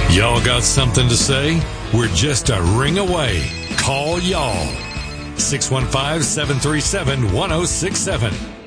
Y'all got something to say? We're just a ring away. Call y'all. 615-737-1067.